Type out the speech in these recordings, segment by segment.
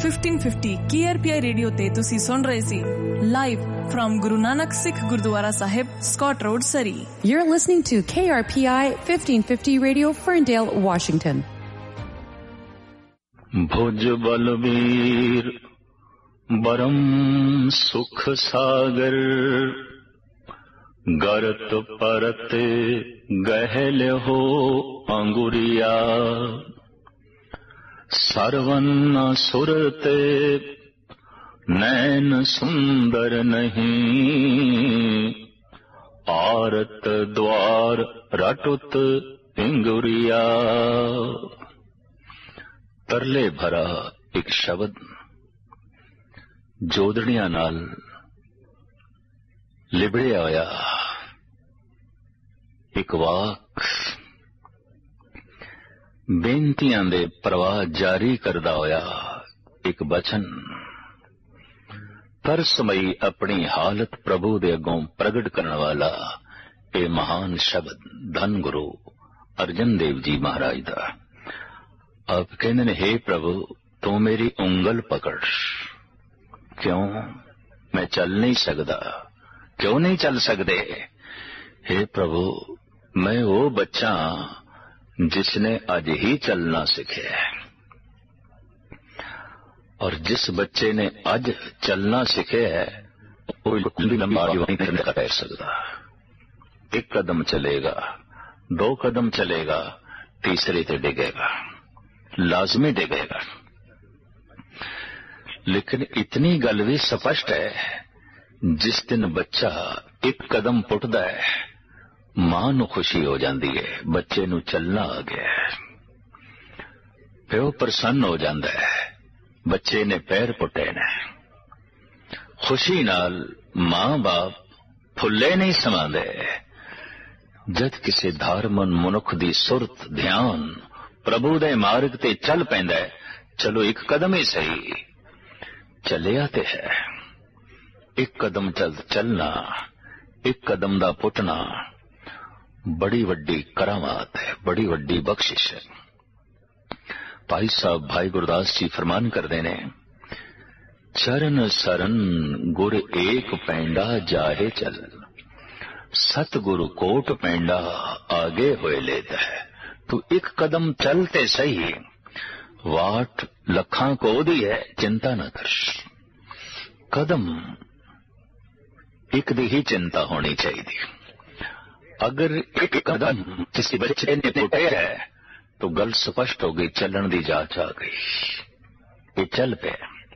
1550 KRPI radio ਤੇ ਤੁਸੀਂ ਸੁਣ ਰਹੇ ਸੀ live firm Guru Nanak Sikh Gurdwara Sahib, Scott road, Surrey. You're listening to KRPI 1550 Radio, Ferndale, Washington. भुज बलवीर बरम सुख सागर, गरत परत गहल हो अंगुरिया, सरवन सुरते नैन सुंदर नहीं, आरत द्वार रटुत पिंगुरिया। तरले भरा एक शब्द जोदड़ियां नाल लिबड़िया होया, एक वाक बेनतियां दे प्रवाह जारी करदा होया, एक बचन तरसमई अपनी हालत प्रभु दे अगों प्रगट करने वाला ये महान शब्द धन गुरु अर्जन देव जी महाराज दा। आप कहते ने, हे प्रभु तू मेरी उंगल पकड़। क्यों मैं चल नहीं सकता? क्यों नहीं चल सकते? हे प्रभु मैं वो बच्चा जिसने आज ही चलना सीखे, और जिस बच्चे ने आज चलना सीखे है वो लंबा नहीं कर सकता। एक कदम चलेगा, दो कदम चलेगा, तीसरे ते डिगेगा, लाजमी डिगेगा। लेकिन इतनी गल भी स्पष्ट है, जिस दिन बच्चा एक कदम पुटदा है मां नू खुशी हो जाती है, बच्चे नू चलना आ गया है। प्यो प्रसन्न हो जाता है, बच्चे ने पैर पुटे ने। खुशी नाल मां बाप फुले नहीं समांदे। जद किसी धार्मन मनुख दी सुरत ध्यान प्रभु दे मार्ग ते चल पैंदा है, चलो एक कदम ही सही, चलिया ते है। एक कदम चलना, एक कदम दा पुटना बड़ी वड्डी करामात है, बड़ी वड्डी बख्शिश है। भाई साहब भाई गुरदास जी फरमान करते ने, चरण सरन गुर एक पैंडा जाहे चल, सतगुरु कोट पैंडा आगे होए लेता है। तू एक कदम चलते सही, वाट लखां को दी है, चिंता न कर। कदम एक दी ही चिंता होनी चाहिए। अगर एक कदम किसी बच्चे ने पुटे है तो गल स्पष्ट हो गई, चलन दी जांच आ गई, ये चल पे।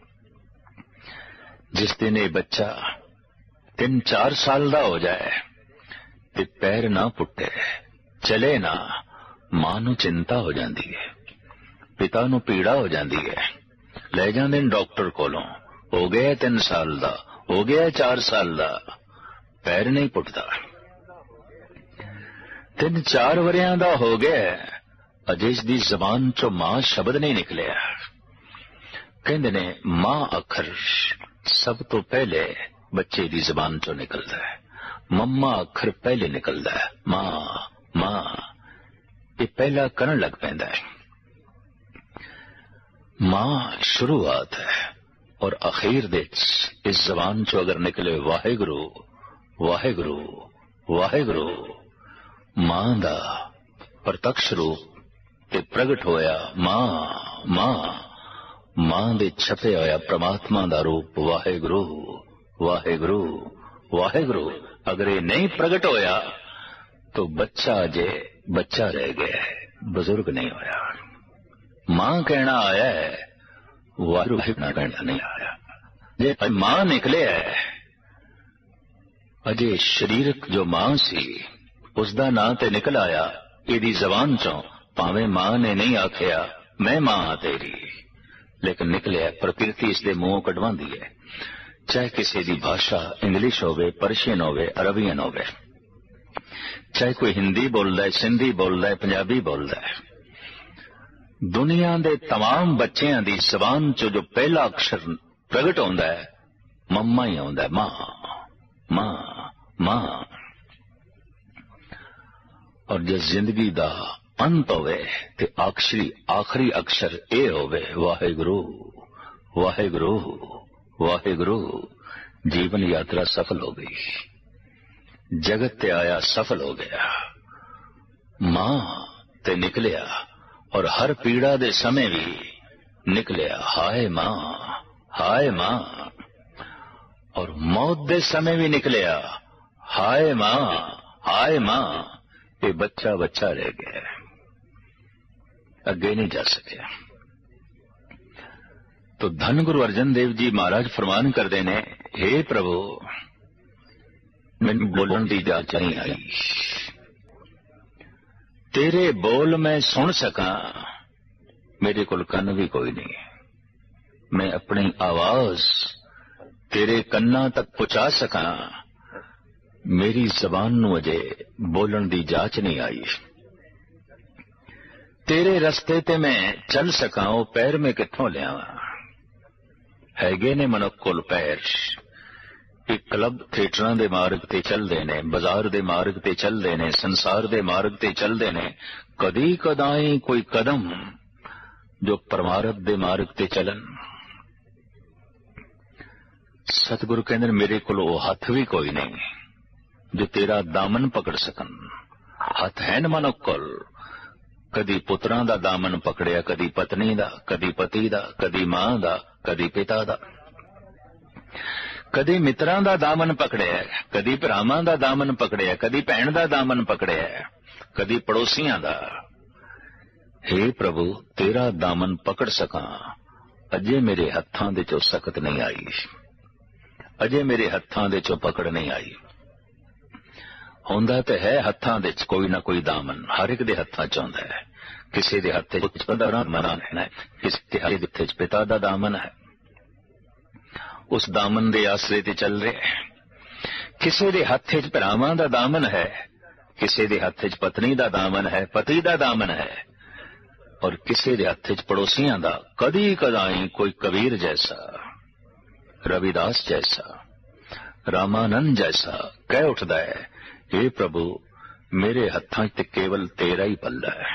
जिस दिन ये बच्चा 3-4 साल दा हो जाए ते पैर ना पुटे, चले ना, मां नू चिंता हो जाती है, पिता नू पीड़ा हो जाती है। ले जाते डॉक्टर कोलों, हो गया 3 साल दा, हो गया 4 साल दा, पैर नहीं पुटदा। 3-4 वरियां दा हो गया, अजे इसदी जबान चो मां शब्द नहीं निकलिया। कहंदे ने मां अखर सब तो पहले बच्चे दी जबान चो निकलदा है, मम्मा अखर पहले निकलदा है। मां मां ये पहला करन लग पैंदा है। मां शुरुआत है और अखीर दे इस जबान चो अगर निकले वाहेगुरु वाहेगुरु वाहेगुरु, मां दा प्रत्यक्ष रूप ते प्रगट होया मां मां, मां दे छपे होया परमात्मा दा रूप वाहेगुरु वाहेगुरु वाहेगुरु। अगर ये नहीं प्रगट होया तो बच्चा अजे बच्चा रह गया है, बुजुर्ग नहीं होया। मां कहना आया है, वाहेगुरु कहना नहीं आया। जे मां निकले है, अजे शरीरक जो मां सी उसदा नां ते निकल आया इहदी जबान चों, भावें मां ने नहीं आखिया मैं मां हाँ तेरी, लेकिन निकलिया प्रकृति इसके मुंहों कढवांदी है। चाहे किसी की भाषा इंग्लिश होवे, पर्शियन होवे, अरबियन होवे, चाहे कोई हिंदी बोलदा है, सिंधी बोलदा है, पंजाबी बोलदा है, दुनिया दे तमाम बच्चों की जबान चो जो पहला अक्षर प्रगट होंदा है मम्मा ही होंदा है। मां मां मां। और जिस जिंदगी दा अंत होवे ते आखिरी अक्षर ए होवे वाहेगुरु वाहेगुरु वाहेगुरु। जीवन यात्रा सफल हो गई, जगत ते आया सफल हो गया, मां ते निकलिया और हर पीड़ा दे समय भी निकलिया हाय मां हाय मां, और मौत दे समय भी निकलिया हाय मां हाय मां। ये बच्चा बच्चा रह गया, अगे नहीं जा सकिया। तो धन गुरु अर्जन देव जी महाराज फरमान करते ने, हे प्रभु मैनू बोलण दी जाच नहीं आई, तेरे बोल मैं सुन सका, मेरे कोल कन्न भी कोई नहीं, मैं अपनी आवाज तेरे कन्ना तक पहुंचा सका, मेरी जबान नू अजे बोलण दी जाच नहीं आई। तेरे रस्ते ते मैं चल सका, वो पैर में कित्थों लियावां, हैगे ने मनुख कोल पैर। एक क्लब थिएटरां दे मार्ग ते चलदे ने, बाजार दे मार्ग ते चलदे ने, संसार दे मार्ग ते चलदे ने, कदी कदाई कोई कदम जो परमारथ दे मार्ग ते चलन। सतगुरु कहंदे मेरे कोल वो हथ भी कोई नहीं जो तेरा दामन पकड़ सकन। हथ है न मनुख कोल, कदी पुत्रां दा दामन पकड़िया, कदी पत्नी दा, कदी पति दा, कदी मां दा, कदी पिता दा, कदी मित्रां दा दामन पकड़िया, कदी भरावां दा दामन पकड़िया, कदी भैण दा दामन पकड़िया, कदी पड़ोसियां दा। हे प्रभु तेरा दामन पकड़ सका, अजे मेरे हत्थां दे चों सकत नहीं आई, अजे मेरे हत्थां दे चों पकड़ नहीं आई। हुंदा ते है हत्थां दे कोई ना कोई दामन, हर एक दे हत्थां च हुंदा है। किसी दे हत्थे च पिता दा दामन है, किसी दे हत्थे च पिता दा दामन है, उस दामन दे आसरे ते चल रहे। किसी दे हत्थे च भरावां दा दामन है, किसी दे हत्थे च पत्नी दा दामन है, पति दा दामन है, और किसी दे हत्थे च पड़ोसियां दा। कदी कदाई कोई कबीर जैसा, रविदास जैसा, रामानंद जैसा कह उठदा है, हे प्रभु मेरे हत्थां च केवल तेरा ही पल्ला है।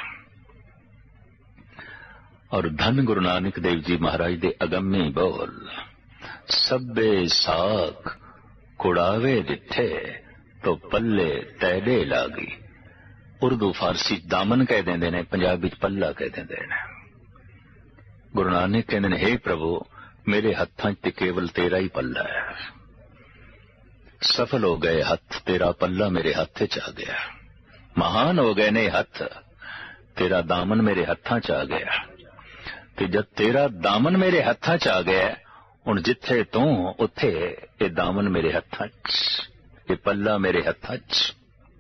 और धन गुरु नानक देव जी महाराज दे अगम्मी बोल, सब्बे साख कुड़ावे दिठे तो पल्ले तैडे लागी। उर्दू फारसी दामन कह देंदे ने, पंजाबी च पल्ला कह देंदे ने। गुरु नानक कहंदे ने, हे प्रभु मेरे हत्थां च केवल तेरा ही पल्ला है। सफल हो गए हथ, तेरा पल्ला मेरे हथ च आ गया। महान हो गए ने हथ, तेरा दामन मेरे हत्थां च आ गया। ते जब तेरा दामन मेरे हत्थां च आ गया, हुण जिथे तू उत्थे ये दामन मेरे हत्थां च, ये पल्ला मेरे हत्थां च।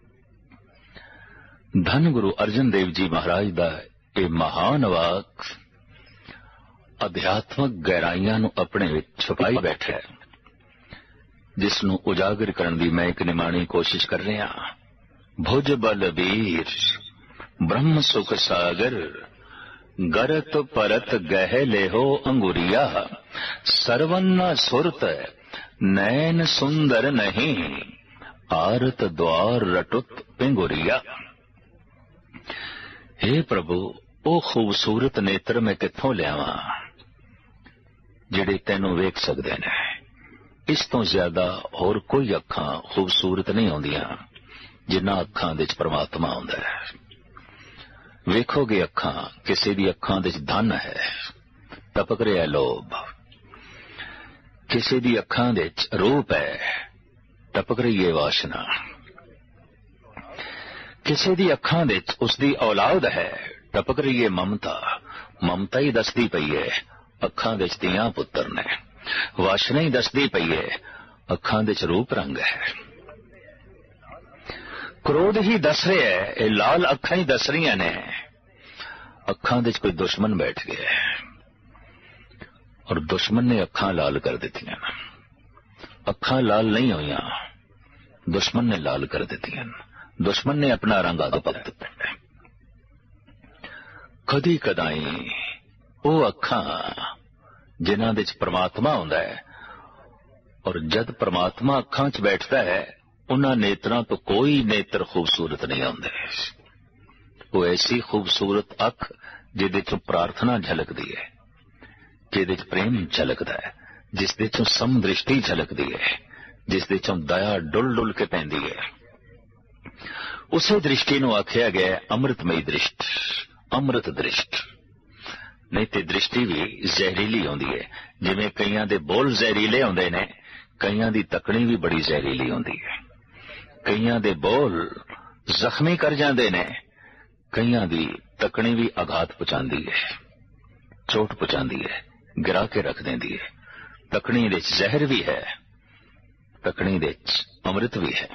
धन गुरु अर्जन देव जी महाराज दा ये महान वाक अध्यात्मक गहराइयां नूं अपने विच छुपाई बैठा है, जिसनूं उजागर करन दी मैं एक निमाणी कोशिश कर रहा। भुज बल वीर ब्रह्म सुख सागर, गरत परत गह लेहो अंगुरिया, सरवन्ना सुरत नैन सुंदर नहीं, आरत द्वार रटुत पिंगुरिया। हे प्रभु ओ खूबसूरत नेत्र मैं कित्थों लियावां जिहड़े तैनूं वेख सकदे ने। इस तो ज्यादा होर कोई अखां खूबसूरत नहीं होंदियां जिन्ना अखां दे च परमात्मा हुंदा है। वेखोगे अखां, किसी दी अखां दे च धन है, टपक रहा लोभ, किसी दी अखां दे च रूप है, टपक रही है वासना, किसी दी अखां दे च उसदी औलाद है, टपक रही है ममता, ममता ही दसदी पई है अखां दे च धीआं पुत्तर ने, वासना ही दसदी पई है अखां दे च रूप रंग है, क्रोध ही दस रहा है, ये लाल अखां ही दस रही ने अखां दे च कोई दुश्मन बैठ गया है, और दुश्मन ने अखां लाल कर दित्तियां। अखां लाल नहीं होईयां, दुश्मन ने लाल कर दित्तियां। दुश्मन ने अपना रंग आगे पा दिता। कदी कदाई वो अखां जिन्हां दे च परमात्मा हुंदा है, और जद परमात्मा अखां च बैठता है उन्हां नेत्रां तो कोई नेत्र खूबसूरत नहीं होंदे। वो ऐसी खूबसूरत अख जिहदे चों प्रार्थना झलकदी है, ਜਿਹਦੇ 'ਚ ਪ੍ਰੇਮ ਝਲਕਦਾ ਹੈ, ਜਿਸ ਦੇ 'ਚੋਂ ਸਮਦ੍ਰਿਸ਼ਟੀ ਝਲਕਦੀ ਹੈ, ਜਿਸ ਦੇ 'ਚੋਂ ਦਇਆ ਡੁੱਲ ਡੁੱਲ ਕੇ ਪੈਂਦੀ ਹੈ, ਉਸੇ ਦ੍ਰਿਸ਼ਟੀ ਨੂੰ ਆਖਿਆ ਗਿਆ ਅੰਮ੍ਰਿਤਮਈ ਦ੍ਰਿਸ਼ਟ, ਅੰਮ੍ਰਿਤ ਦ੍ਰਿਸ਼ਟ। ਨਹੀਂ ਤੇ ਦ੍ਰਿਸ਼ਟੀ ਵੀ ਜ਼ਹਿਰੀਲੀ ਆਉਂਦੀ ਹੈ। ਜਿਵੇਂ ਕਈਆਂ ਦੇ ਬੋਲ ਜ਼ਹਿਰੀਲੇ ਆਉਂਦੇ ਨੇ, ਕਈਆਂ ਦੀ ਤੱਕਣੀ ਵੀ ਬੜੀ ਜ਼ਹਿਰੀਲੀ ਹੁੰਦੀ ਹੈ। ਕਈਆਂ ਦੇ ਬੋਲ ਜ਼ਖਮੀ ਕਰ ਜਾਂਦੇ ਨੇ, ਕਈਆਂ ਦੀ ਤੱਕਣੀ ਵੀ ਆਘਾਤ ਪਹੁੰਚਾਉਂਦੀ ਹੈ, ਚੋਟ ਪਹੁੰਚਾਉਂਦੀ ਹੈ, ਗਿਰਾ ਕੇ ਰੱਖ ਦਿੰਦੀ ਹੈ। ਤੱਕਣੀ ਦੇ ਵਿੱਚ ਜ਼ਹਿਰ ਵੀ ਹੈ, ਤੱਕਣੀ ਦੇ ਵਿੱਚ ਅੰਮ੍ਰਿਤ ਵੀ ਹੈ।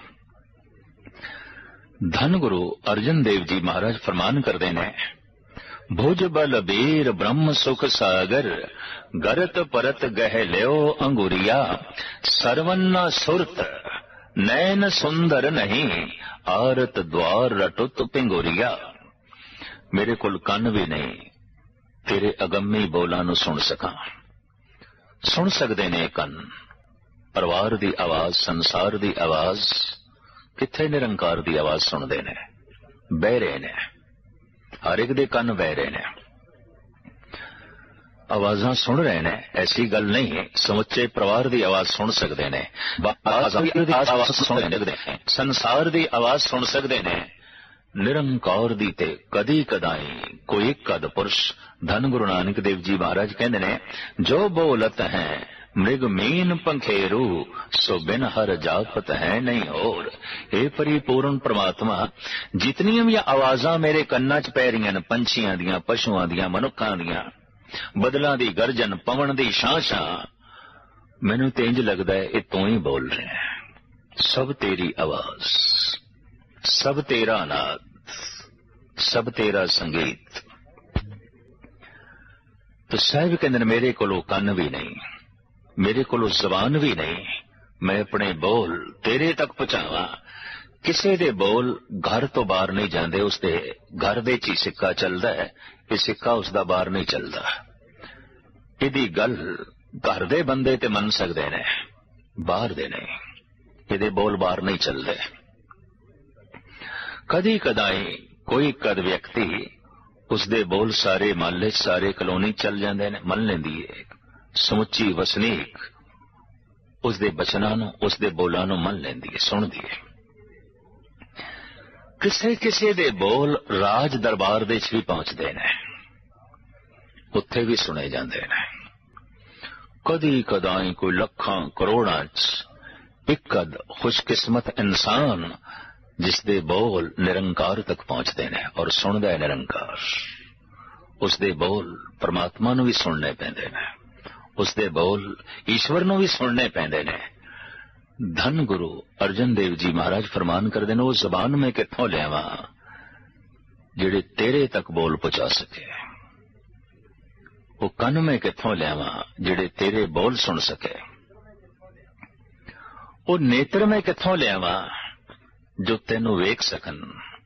ਧੰਨ ਗੁਰੂ ਅਰਜਨ ਦੇਵ ਜੀ ਮਹਾਰਾਜ ਫਰਮਾਨ ਕਰਦੇ ਨੇ, ਭੁਜ ਬਲ ਬੀਰ ਬ੍ਰਹਮ ਸੁਖ ਸਾਗਰ, ਗਰਤ ਪਰਤ ਗਹਿ ਲਿਓ ਅੰਗੁਰੀਆ, ਸਰਵਨ ਸੁਰਤ ਨੈਣ ਸੁੰਦਰ ਨਹੀਂ, ਆਰਤ ਦਵਾਰ ਰਟੁਤ ਪਿੰਗੁਰੀਆ। ਮੇਰੇ ਕੋਲ ਕੰਨ ਵੀ ਨਹੀਂ ਤੇਰੇ ਅਗੰਮੀ ਬੋਲਾਂ ਨੂੰ ਸੁਣ ਸਕਾਂ। ਸੁਣ ਸਕਦੇ ਨੇ ਕੰਨ, ਪਰਿਵਾਰ ਦੀ ਆਵਾਜ਼, ਸੰਸਾਰ ਦੀ ਆਵਾਜ਼, ਕਿੱਥੇ ਨਿਰੰਕਾਰ ਦੀ ਆਵਾਜ਼ ਸੁਣਦੇ ਨੇ, ਬਹਿਰੇ ਨੇ, ਹਰ ਇੱਕ ਦੇ ਕੰਨ ਬਹਿਰੇ ਨੇ, ਆਵਾਜ਼ਾਂ ਸੁਣ ਰਹੇ ਨੇ। ਐਸੀ ਗੱਲ ਨਹੀਂ, ਸਮੁੱਚੇ ਪਰਿਵਾਰ ਦੀ ਆਵਾਜ਼ ਸੁਣ ਸਕਦੇ ਨੇ, ਸੰਸਾਰ ਦੀ ਆਵਾਜ਼ ਸੁਣ ਸਕਦੇ ਨੇ। ਨਿਰੰਕਾਰ ਦੀ ਤੇ ਕਦੀ ਕਦਾਈ ਕੋਈ ਕਦ ਪੁਰਸ਼। ਧੰਨ ਗੁਰੂ ਨਾਨਕ ਦੇਵ ਜੀ ਮਹਾਰਾਜ ਕਹਿੰਦੇ ਨੇ, ਜੋ ਬੋਲਤ ਹੈ ਮ੍ਰਿਗ ਮੀਨ ਪੰਖੇਰੂ, ਸੋ ਬਿਨ ਹਰ ਜਾਪਤ ਹੈ ਨਹੀਂ ਹੋਰ। ਇਹ ਪਰਿਪੂਰਨ ਪ੍ਰਮਾਤਮਾ, ਜਿਤਨੀਆਂ ਵੀ ਆਵਾਜ਼ਾਂ ਮੇਰੇ ਕੰਨਾਂ 'ਚ ਪੈ ਰਹੀਆਂ ਨੇ, ਪੰਛੀਆਂ ਦੀਆਂ, ਪਸ਼ੂਆਂ ਦੀਆਂ, ਮਨੁੱਖਾਂ ਦੀਆਂ, ਬਦਲਾਂ ਦੀ ਗਰਜਨ, ਪਵਨ ਦੀ ਛਾਂ, ਮੈਨੂੰ ਤੇ ਇੰਜ ਲੱਗਦਾ ਹੈ ਇਹ ਤੂੰ ਹੀ ਬੋਲ ਰਿਹਾ ਹੈ। ਸਭ ਤੇਰੀ ਆਵਾਜ਼, ਸਭ ਤੇਰਾ ਨਾਦ, ਸਭ ਤੇਰਾ ਸੰਗੀਤ। तो साहिब कहते मेरे कोलों कन्न भी नहीं, मेरे कोलों जबान भी नहीं, मैं अपने बोल तेरे तक पहुंचावा। किसी दे बोल घर तो बाहर नहीं जाते, उसके घर दे च सिक्का चलता है, ये सिक्का उसका बाहर नहीं चलता। इहदी गल घर दे बंदे ते मन सकते ने, बाहर दे नहीं, इहदे बोल बाहर नहीं चलते। कदी कदाई कोई कद व्यक्ति उसदे बोल सारे महल्ले सारे कलोनी चल जाते ने, मन लेंदी है समुची वसनीक उसदे बचनां नूं, उसदे बोलां नूं मन लेंदी है, सुनदी है। किसे किसे दे बोल राज दरबार दे च भी पहुंचते ने, उत्थे भी सुने जाते ने। कदी कदाई कोई लखां करोड़ां च एक कद खुशकिस्मत इंसान जिसदे बोल निरंकार तक पहुंचते ने और सुनदा है निरंकार। उसदे बोल परमात्मा नूं भी सुनने पैंदे ने, उसदे बोल ईश्वर नूं भी सुनने पैंदे ने। धन गुरु अर्जन देव जी महाराज फरमान करदे ने, वो जबान में कित्थों लियावां जिहड़े तेरे तक बोल पहुंचा सके, वो कन में कित्थों लियावां जिहड़े तेरे बोल सुन सके, वो नेत्र में कित्थों लियावां जो तेनू वेख सकन,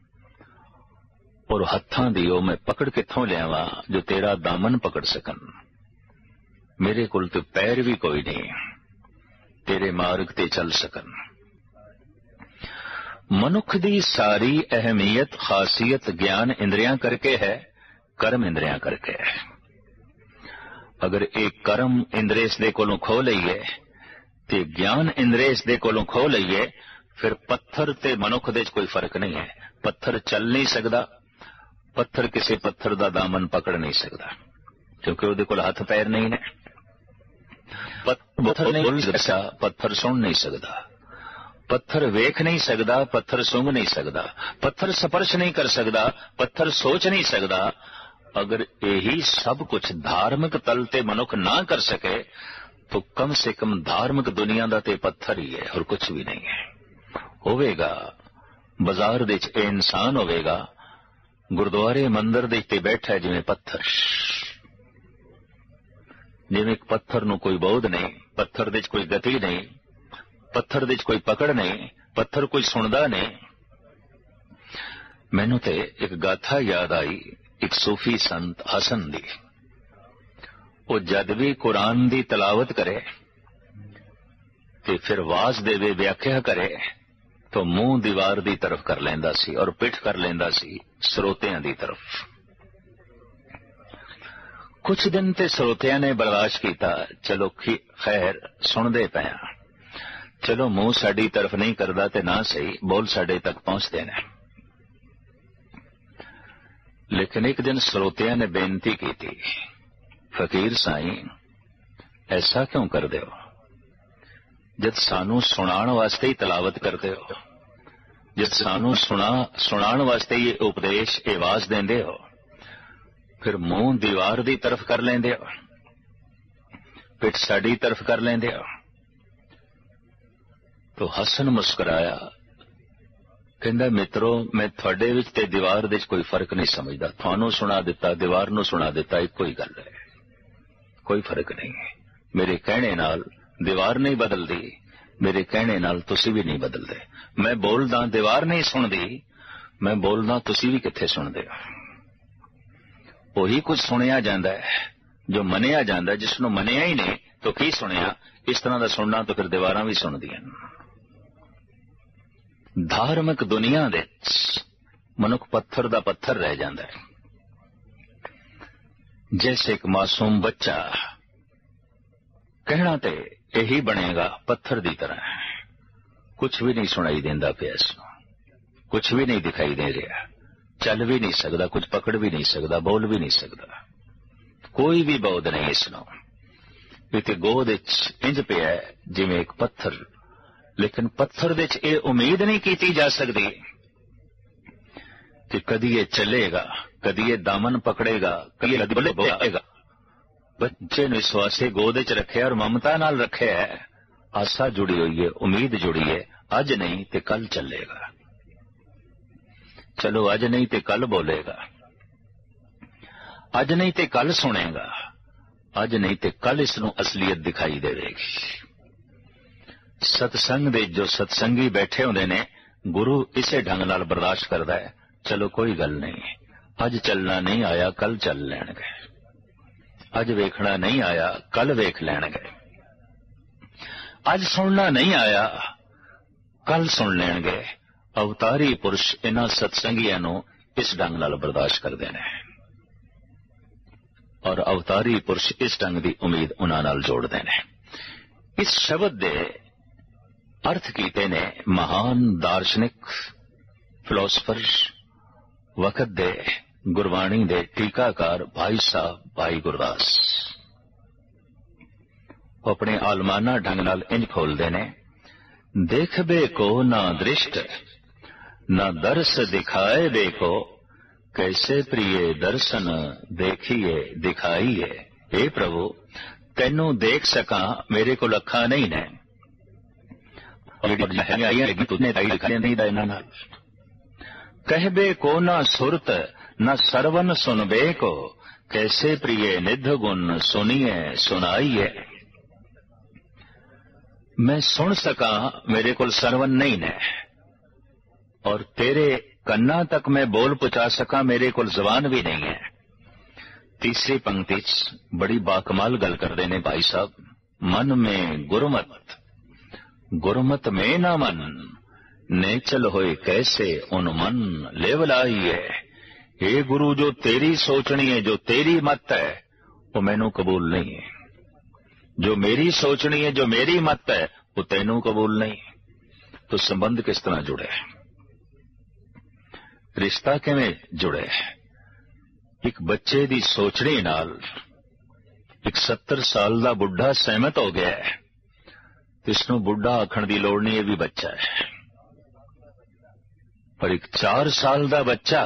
और हत्थां दी ओ मैं पकड़ कित्थों लियावां जो तेरा दामन पकड़ सकन। मेरे कोल ते पैर भी कोई नहीं तेरे मार्ग ते चल सकन। मनुख दी सारी अहमियत खासियत ज्ञान इंद्रियां करके है, कर्म इंद्रियां करके है। अगर एक कर्म इंद्रिय दे कोलों खो लईए ते ज्ञान इंद्रिय दे कोलों खो लईए, फिर पत्थर ते मनुख दे कोई फर्क नहीं है। पत्थर चल नहीं सकता, पत्थर किसी पत्थर दा दामन पकड़ नहीं सकता, क्योंकि उहदे कोल हथ पैर नहीं ने। पत्थर नहीं बोल सकता, पत्थर सुन नहीं सकता, पत्थर वेख नहीं सकता, पत्थर सूंघ नहीं सकता, पत्थर स्पर्श नहीं कर सकता, पत्थर सोच नहीं सकता। अगर यही सब कुछ धार्मिक तल ते मनुख ना कर सके तो कम से कम धार्मिक दुनिया दा ते पत्थर ही है और कुछ भी नहीं है। होवेगा बाजार दे च इंसान होवेगा, गुरुद्वारे मंदिर दे ते बैठा है जिवें पत्थर, जिवें एक पत्थर नूं कोई बोध नहीं, पत्थर दे च कोई गति नहीं, पत्थर दे च कोई पकड़ नहीं, पत्थर कोई सुनदा नहीं। मैनू ते एक गाथा याद आई, एक सूफी संत हसन दी। वो जद भी कुरान दी तलावत करे ते फिर वाज देवे, व्याख्या करे तो मुंह दीवार दी तरफ कर लेंदा सी और पिठ कर लेंदा सी श्रोतियां दी तरफ। कुछ दिन ते ਸਰੋਤਿਆਂ ने बर्दाश्त किया, चलो खैर सुनते पे हाँ, चलो मुंह साडी तरफ नहीं करता ते ना सही बोल साडे तक पहुंचते ने। लेकिन एक दिन ਸਰੋਤਿਆਂ ने बेनती की थी, फकीर साईं ऐसा क्यों कर दे हो, जब सानू सुनाण वास्ते ही तलावत करते हो, जब सानू सुनाण वास्ते ये उपदेश आवाज देंदे हो, फिर मुंह दीवार दी तरफ कर लेंदे हो, पिठ साडी तरफ कर लेंदे हो। तो हसन मुस्कुराया, कहंदा मित्रो मैं थोड़े विच ते दीवार दे कोई फर्क नहीं समझदा, थानू सुना दिता दीवार नू सुना दिता इक्को ही गल है, कोई फर्क नहीं है। मेरे कहने नाल दीवार नहीं बदलदी, मेरे कहने नाल तुसी भी नहीं बदलदे। मैं बोलदा दीवार नहीं सुनदी, मैं बोलदा तुसी भी कित्थे सुनदे हो। वही कुछ सुनिया जाता है जो मनिया जाता है, जिसनों मनिया ही नहीं तो की सुनिया। इस तरह का सुनना तो फिर दीवारां भी सुनदियां। धार्मिक दुनिया दे मनुख पत्थर दा पत्थर रह जाता है, जैसे एक मासूम बच्चा कहना ते यही बनेगा पत्थर दी तरह, कुछ भी नहीं सुनाई देंदा पिया, कुछ भी नहीं दिखाई दे रहा, चल भी नहीं सकता, कुछ पकड़ भी नहीं सकता, बोल भी नहीं सकता, कोई भी बौध नहीं इसनों। इते गोद इंज पिया है जिवें एक पत्थर। लेकिन पत्थर दे ये उम्मीद नहीं की जा सकती कि कदी ये चलेगा, कदी ये दामन पकड़ेगा, कदी ये बोलेगा। बच्चे ने इस वास्ते गोद च रखे और ममता नाल रखे है, आशा जुड़ी हुई है, उम्मीद जुड़ी है, अज नहीं ते कल चलेगा। चलो अज नहीं ते कल बोलेगा, अज नहीं ते कल सुनेगा, अज नहीं ते कल इसनू असलियत दिखाई देगी। सत्संग दे जो सत्संगी बैठे होंदे ने, गुरु इसे ढंग नाल बर्दाश्त करदा है। चलो कोई गल नहीं, अज चलना नहीं आया कल चल लैणगे, अज वेखना नहीं आया कल वेख लैणगे, अज सुनना नहीं आया कल सुन लैणगे। अवतारी पुरुष इन्हां सत्संगियां नूं इस ढंग नाल बर्दाश्त करदे ने और अवतारी पुरुष इस ढंग की उम्मीद उन्हां नाल जोड़दे ने। इस शब्द दे अर्थ कीते ने महान दार्शनिक फिलोसफर वक्त दे गुरबाणी दे टीकाकार भाई साहब भाई गुरदास। अपने आलमाना ढंग नाल इंज खोलदे ने, देखबे को ना दृष्ट ना दर्श दिखाए देखो, कैसे प्रिय दर्शन देखिए दिखाइए। हे प्रभु तेनू देख सका मेरे को अखा नहीं ने, कहबे को ना सुरत न सरवन सुनबे को, कैसे प्रिय निध गुण सुनिए सुनाइए। मैं सुन सका मेरे को सरवन नहीं ने, और तेरे कन्ना तक मैं बोल पहुंचा सका मेरे को जबान भी नहीं है। तीसरी पंक्ति बड़ी बाकमाल गल करते ने भाई साहब, मन में गुरमत गुरमत में ना मन, नेचल होए कैसे उन मन लेवलाइए। हे गुरु जो तेरी सोचनी है, जो तेरी मत है, वो मैनू कबूल नहीं है। जो मेरी सोचनी है, जो मेरी मत है, वो तेनू कबूल नहीं। तो संबंध किस तरह जुड़े, रिश्ता किवें जुड़े। एक बच्चे दी सोचनी नाल एक 70 साल दा बुढ़ा सहमत हो गया है, इसनू बुढ़ा आखण दी लोड़ नहीं, ये भी बच्चा है। पर एक 4 साल दा बच्चा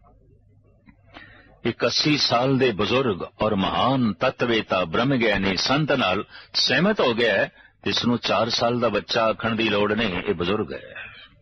एक 80 साल दे बुजुर्ग और महान तत्वेता ब्रह्म ज्ञानी संत नाल सहमत हो गया है, इसनू 4 साल दा बच्चा आखण दी लोड़ नहीं, ये बुजुर्ग है।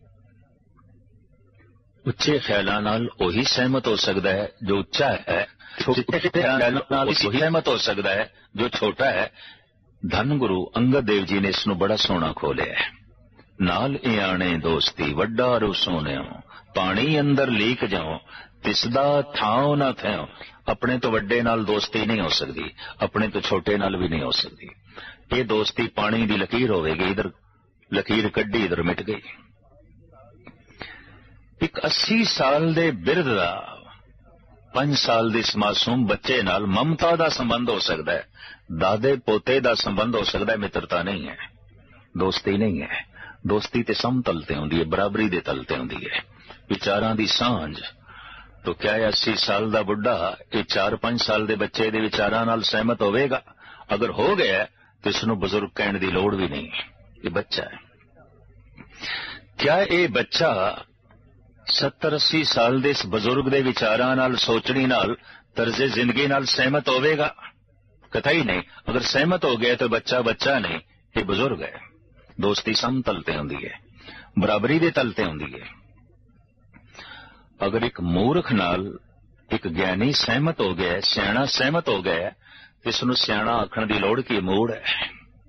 उच्चे ख्यालां नाल ओही सहमत हो सकता है जो उच्चा है, छोटे ख्यालां नाल ओही सहमत हो सकता है जो छोटा है। धन गुरु अंगद देव जी ने इसनू बड़ा सोहना खोलिया है। नाल इयाणे दोस्ती वड्डा रू सोनियो, पानी अंदर लीक जाओ, तिसदा थाओ ना थयो। अपने तो वड्डे नाल दोस्ती नहीं हो सकती, अपने तो छोटे नाल भी नहीं हो सकती। ये दोस्ती पानी दी लकीर होवेगी, इधर लकीर कड्डी इधर मिट गई। एक 80 साल दे बिरध दा 5 ਸਾਲ ਦੇ ਇਸ ਮਾਸੂਮ ਬੱਚੇ ਨਾਲ ਮਮਤਾ ਦਾ ਸੰਬੰਧ ਹੋ ਸਕਦਾ ਹੈ, ਦਾਦੇ ਪੋਤੇ ਦਾ ਸੰਬੰਧ ਹੋ ਸਕਦਾ ਹੈ, ਮਿੱਤਰਤਾ ਨਹੀਂ ਹੈ, ਦੋਸਤੀ ਨਹੀਂ ਹੈ। ਦੋਸਤੀ ਤੇ ਸਮਤਲ ਤੇ ਹੁੰਦੀ ਹੈ, ਬਰਾਬਰੀ ਦੇ ਤਲ ਤੇ ਹੁੰਦੀ ਹੈ, ਵਿਚਾਰਾਂ ਦੀ ਸਾਂਝ। तो क्या 80 साल का बुढ़ा ये 4-5 साल के बच्चे के विचारों नाल सहमत होवेगा? अगर हो गया तो इसनूं बुजुर्ग कहने की लोड़ भी नहीं, ये बच्चा है। क्या ये बच्चा 70-80 साल के इस बुजुर्ग के विचारों नाल, सोचनी नाल, तर्जे जिंदगी नाल सहमत होवेगा? कतई नहीं। अगर सहमत हो गया तो बच्चा बच्चा नहीं, ये बुजुर्ग है। दोस्ती समतल ते हुंदी है, बराबरी दे तल ते हुंदी है। अगर एक मूर्ख नाल एक ज्ञानी सहमत हो गया, सियाणा सहमत हो गया, तो इसनूं सियाणा आखण दी लोड़ की मूड़ है।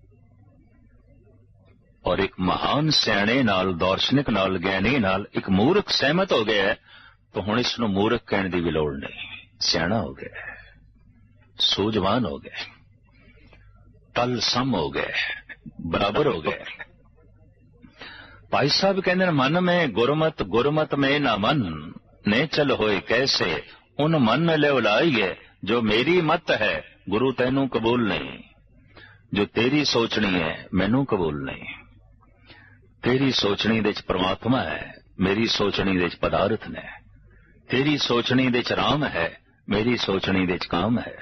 और एक महान सियाणे नाल, दार्शनिक नाल, ज्ञानी नाल एक मूर्ख सहमत हो गया, तो हुण इसनूं मूर्ख कहण दी भी लोड़ नहीं, सियाणा हो गया, सूझवान हो गया, तल सम हो गया, बराबर हो गया। भाई साहब कहते मन में गुरमत, गुरमत में ना मन, ने चल होए कैसे, उन मन ले उलाइए जो मेरी मत है, गुरु तैनू कबूल नहीं। जो तेरी सोचनी है मैनू कबूल नहीं। तेरी सोचनी दे च परमात्मा है, मेरी सोचनी दे च पदार्थ ने। तेरी सोचनी दे च राम है, मेरी सोचनी दे च काम है।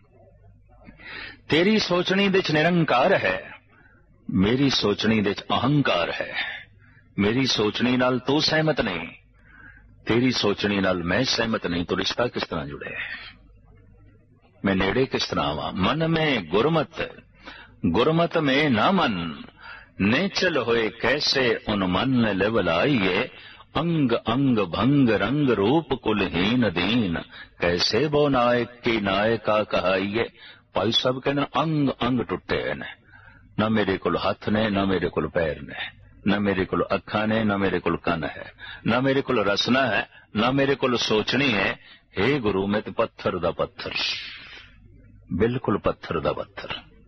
तेरी सोचनी दे च निरंकार है, मेरी सोचनी दे च अहंकार है। मेरी सोचनी नाल तू सहमत नहीं, तेरी सोचनी नाल मैं सहमत नहीं, तो रिश्ता किस तरह जुड़े, मैं नेड़े किस तरह आवां? मन में गुरमत, गुरमत में ना मन, ने चल होए कैसे, उन मन लेवलाइए, अंग अंग भंग रंग रूप कुलहीन दीन, कैसे बो नायक की नायका कहाइए। भाई साहब कहना अंग अंग टुटे ने, ना मेरे कोल हथ ने, ना मेरे कोल पैर ने, न मेरे को अखा ने, न मेरे को कन है, न मेरे को रसना है, न मेरे को सोचनी है। हे गुरु मैं तो पत्थर दा पत्थर, बिल्कुल पत्थर दा पत्थर।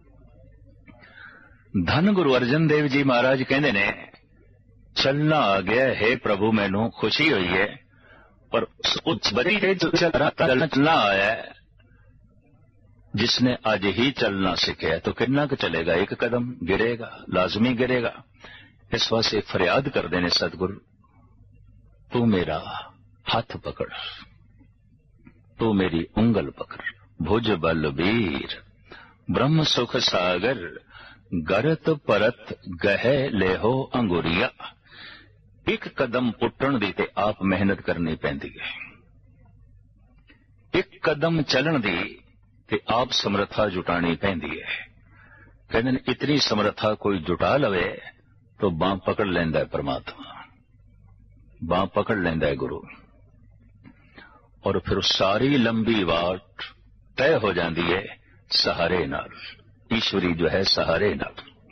धन गुरु अर्जन देव जी महाराज कहते ने चलना आ गया, हे प्रभु मैनू खुशी हुई है, पर उस बड़ी चलना आया है जिसने आज ही चलना सीखा, तो कितना क चलेगा? एक कदम गिरेगा, लाजमी गिरेगा। इस वास्ते फरियाद करते ने सतगुरु, तू मेरा हाथ पकड़, तू मेरी उंगल पकड़, भुज बल वीर, ब्रह्म सुख सागर, गरत परत गहे लेहो अंगुरिया। एक कदम पुट्टण दी ते आप मेहनत करनी पैंदी है, एक कदम चलन दी ते आप समर्था जुटानी पैंदी है। कहते ने इतनी समर्था कोई जुटा लवे तो बांह पकड़ लेंदा है परमात्मा, बांह पकड़ लेंदा है गुरु, और फिर सारी लंबी वाट तय हो जाती है सहारे नाल। ईश्वरी जो है सहारे नाल।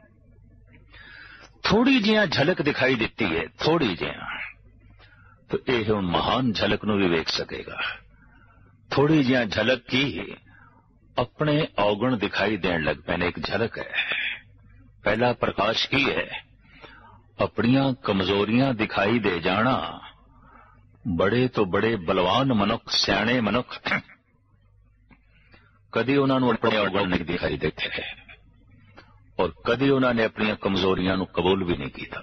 थोड़ी जिहा झलक दिखाई देती है, थोड़ी जिहा, तो यह हुण महान झलक नूं भी वेख सकेगा। थोड़ी जिहा झलक की अपने औगण दिखाई देण लग पैने, एक झलक है। पहला प्रकाश की है, अपनियां कमजोरियां दिखाई दे जाना। बड़े तो बड़े बलवान मनुख, सियाणे मनुख, कदी उन्होंने अपने अवगुण नहीं दिखाई देते, और कदी उन्होंने अपनियां कमजोरियां नूं कबूल भी नहीं किया।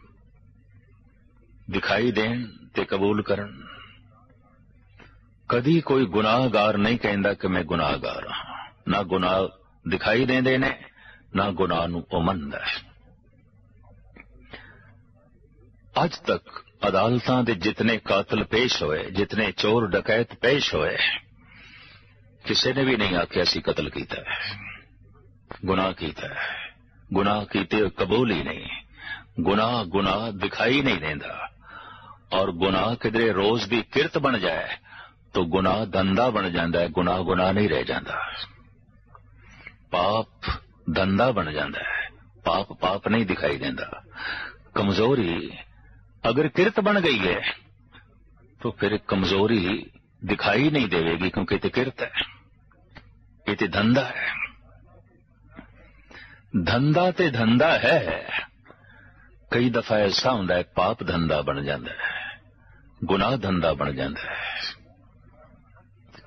दिखाई देन ते कबूल करन। कदी कोई गुनाहगार नहीं कहता कि मैं गुनाहगार हाँ, ना गुनाह दिखाई देंदे ने, ना गुनाह नूं ओ मनदा है। अज तक अदालतां दे जितने कातल पेश होए, जितने चोर डकैत पेश होए, किसी ने भी नहीं आख्या सी कतल कीता है, गुनाह कीता है। गुनाह कीते कबूल ही नहीं, गुनाह गुनाह दिखाई नहीं देंदा। और गुनाह किधरे रोज दी किरत बन जाए तो गुनाह धंधा बन जाता है, गुनाह गुनाह नहीं रह जाता। पाप धंधा बन जाता है, पाप पाप नहीं दिखाई देता। कमजोरी अगर किरत बन गई है तो फिर कमजोरी दिखाई नहीं देगी, क्योंकि ये किरत है, ये धंधा है। धंधा ते धंधा है। कई दफा ऐसा होता है पाप धंधा बन जाता है, गुनाह धंधा बन जाता है।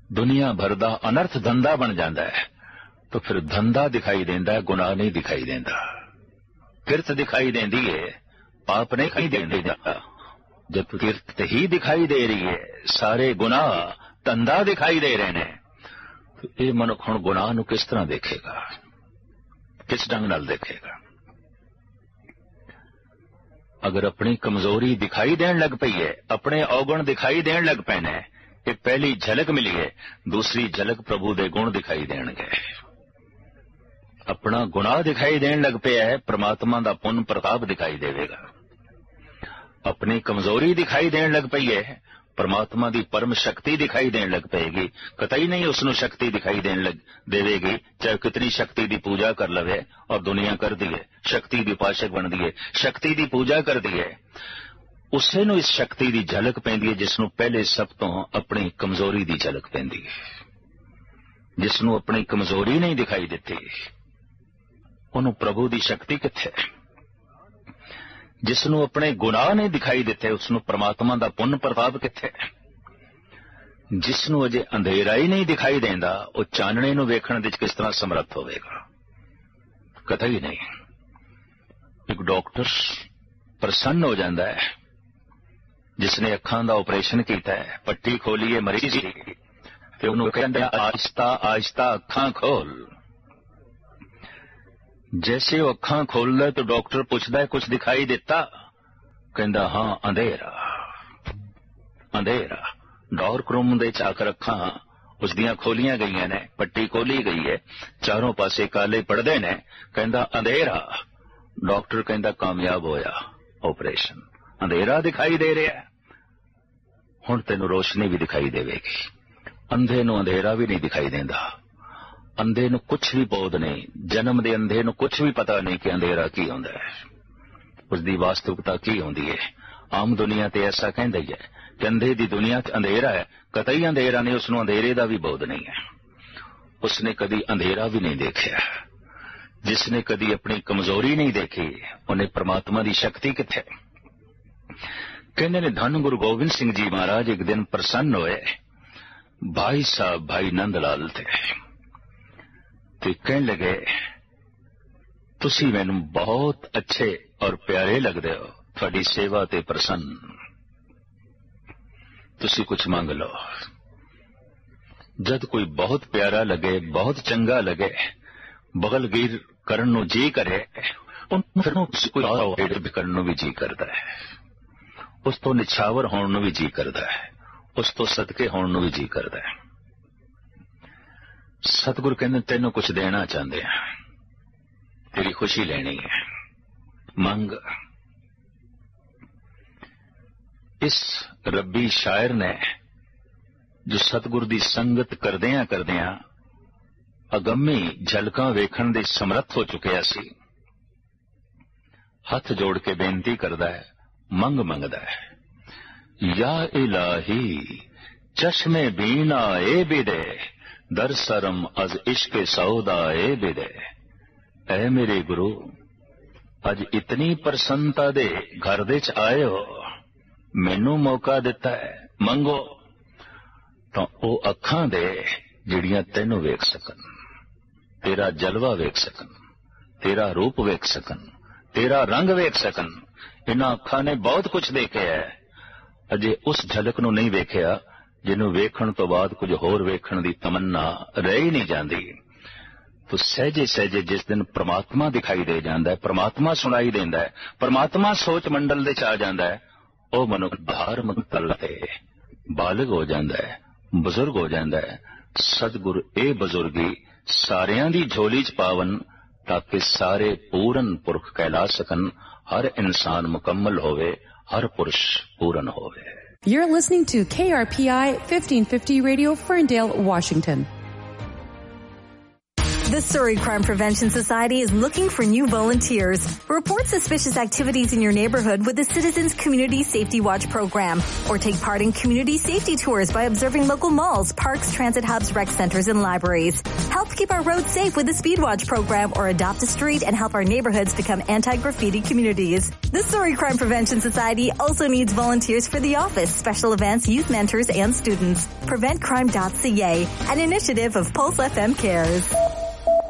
दुनिया भर दा अनर्थ धंधा बन जाता है, तो फिर धंधा दिखाई देंदा, गुनाह नहीं दिखाई देंदा। किरत दिखाई देंदी है, पाप नहीं दिखाई देंदा। जब किरत ही दिखाई दे रही है, सारे गुनाह धंधा दिखाई दे रहे हैं, तो ये मनुख हुण गुनाह नूं किस तरह देखेगा, किस ढंग नाल देखेगा? अगर अपनी कमजोरी दिखाई देन लग पई है, अपने औगुण दिखाई देन लग पए ने, ये पहली झलक मिली है, दूसरी झलक प्रभु दे गुण दिखाई देणगे। अपना गुनाह दिखाई देन लग पिया है, परमात्मा दा पुन प्रताप दिखाई देवेगा। अपनी कमजोरी दिखाई देन लग पई है, परमात्मा दी परम शक्ति दिखाई देन लग पेगी। कतई नहीं उसनों शक्ति दिखाई देन लग देवेगी, चाहे कितनी शक्ति दी पूजा कर लवे और दुनिया कर दिए, शक्ति दी उपासक बन दिए, शक्ति दी पूजा कर दिए, उसे नूं इस शक्ति दी झलक पैंदी है जिसनों पहले सब तो अपनी कमजोरी दी झलक पैंदी है। जिसनों अपनी कमजोरी नहीं दिखाई देती, उन्होंने प्रभु दी शक्ति किथे? जिसनों अपने गुनाह नहीं दिखाई देते, उसनों परमात्मा दा पुन प्रताप किथे? जिसनों अजे अंधेरा ही नहीं दिखाई देंदा, वो चानणे नूं वेखण विच किस तरह समर्थ होवेगा? कतई नहीं। एक डॉक्टर प्रसन्न हो जाता है जिसने अखां दा ऑपरेशन किया है, पट्टी खोली है मरीज की, ते उन्होंने कहंदा आहिस्ता आहिस्ता अखां खोल। जैसे वो अखां खोलदा तो डॉक्टर पूछदा है कुछ दिखाई देता? कहंदा हाँ, अंधेरा अंधेरा। डार्क रूम दे आकर अखां उसदियां खोलियां गईयां ने, पट्टी खोली गई है, चारों पासे काले पड़दे ने, कहंदा अंधेरा। डॉक्टर कहंदा कामयाब होया ऑपरेशन, अंधेरा दिखाई दे रहा है, हुण तैनूं रोशनी भी दिखाई देवेगी। अंधे नूं अंधेरा भी नहीं दिखाई देंदा, अंधे नूं कुछ भी बोध नहीं, जन्म दे अंधे नूं कुछ भी पता नहीं कि अंधेरा की हुंदा है, उसदी वास्तविकता की हुंदी है। आम दुनिया ते ऐसा कहंदा ही है कि अंधे दी दुनिया च अंधेरा है, कतई अंधेरा नहीं, उसनूं अंधेरे दा भी बोध नहीं है, उसने कदी अंधेरा भी नहीं देखा। जिसने कदी अपनी कमजोरी नहीं देखी, उन्हें परमात्मा दी शक्ति किथे? कहने ने धन गुरु गोबिंद सिंह जी महाराज एक दिन प्रसन्न होए, भाई साहब भाई नंद लाल थे, ते कहने लगे तुसी मैनूं बहुत अच्छे और प्यारे लगदे हो, थोड़ी सेवा ते प्रसन्न, तुसी कुछ मंग लो। जद कोई बहुत प्यारा लगे, बहुत चंगा लगे, बगलगीर करन नूं जी करे, फिर कोई और भी करन नूं भी जी करदा है, उस तो निछावर होण नूं भी जी करदा है, उस तो सदके होण नूं भी जी करदा है। सतगुरु कहंदे तैनूं कुछ देना चाहते हैं, तेरी खुशी लेनी है, मंग। इस रब्बी शायर ने जो सतगुरु दी संगत करदियां करदियां अगम्मी झलकां वेखण दे समर्थ हो चुकिया सी, हथ जोड़ के बेनती करदा है, मंग मंगदा है। या इलाही चश्मे बीना ए बिदे, दर सरम अज इश्के सौदा ए बिदे। ऐ मेरे गुरु, अज इतनी प्रसन्नता दे घर दे च आए हो, मैनू मौका दिता है, मंगो। तो ओ अखां दे जिहड़ियां तैनू वेख सकन, तेरा जलवा वेख सकन, तेरा रूप वेख सकन, तेरा रंग वेख सकन। इन्हां अखां ने बहुत कुछ देखा है, अजे उस झलक नूं नहीं वेखिया जिन्हों वेखण तो बाद कुछ होर वेखण दी तमन्ना रह ही नहीं जाती। तो सहजे सहजे जिस दिन परमात्मा दिखाई दे जाता है, परमात्मा सुनाई देंदा है, परमात्मा सोच मंडल दे च आ जाता है, ओ मनुख धार्मिक तल ते बालग हो जाता है, बुजुर्ग हो जाता है। सतगुर ए बुजुर्गी सारियां दी झोली च पावन, ताकि सारे पूरन पुरख कहला सकन, हर इंसान मुकम्मल होवे, हर पुरुष पूरन होवे। You're listening to KRPI 1550 Radio, Ferndale, Washington. The Surrey Crime Prevention Society is looking for new volunteers. Report suspicious activities in your neighborhood with the Citizens Community Safety Watch program, or take part in community safety tours by observing local malls, parks, transit hubs, rec centers, and libraries. Help keep our roads safe with the Speedwatch program or adopt a street and help our neighborhoods become anti-graffiti communities. The Surrey Crime Prevention Society also needs volunteers for the office, special events, youth mentors, and students. PreventCrime.ca, an initiative of Pulse FM Cares.